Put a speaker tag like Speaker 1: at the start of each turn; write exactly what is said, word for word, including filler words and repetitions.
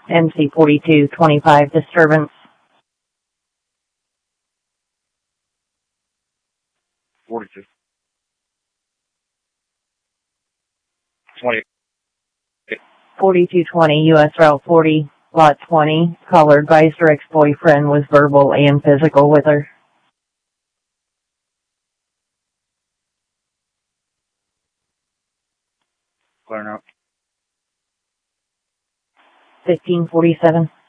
Speaker 1: M C forty-two twenty-five disturbance.
Speaker 2: forty-two. twenty.
Speaker 1: forty-two twenty U S Route forty, Lot twenty. Caller advised her ex-boyfriend was verbal and physical with her.
Speaker 2: Clear out.
Speaker 1: fifteen forty-seven.